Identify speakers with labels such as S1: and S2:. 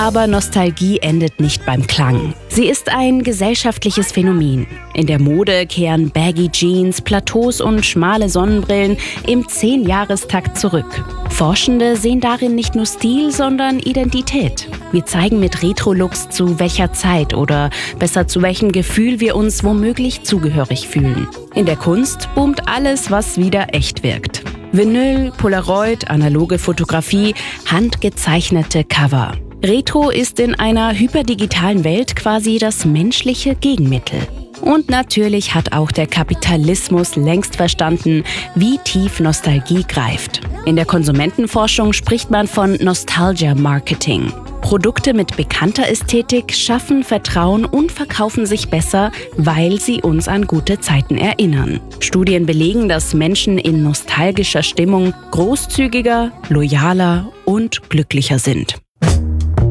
S1: Aber Nostalgie endet nicht beim Klang. Sie ist ein gesellschaftliches Phänomen. In der Mode kehren Baggy Jeans, Plateaus und schmale Sonnenbrillen im 10-Jahrestakt zurück. Forschende sehen darin nicht nur Stil, sondern Identität. Wir zeigen mit Retro-Looks, zu welcher Zeit oder besser zu welchem Gefühl wir uns womöglich zugehörig fühlen. In der Kunst boomt alles, was wieder echt wirkt. Vinyl, Polaroid, analoge Fotografie, handgezeichnete Cover. Retro ist in einer hyperdigitalen Welt quasi das menschliche Gegenmittel. Und natürlich hat auch der Kapitalismus längst verstanden, wie tief Nostalgie greift. In der Konsumentenforschung spricht man von Nostalgia-Marketing. Produkte mit bekannter Ästhetik schaffen Vertrauen und verkaufen sich besser, weil sie uns an gute Zeiten erinnern. Studien belegen, dass Menschen in nostalgischer Stimmung großzügiger, loyaler und glücklicher sind.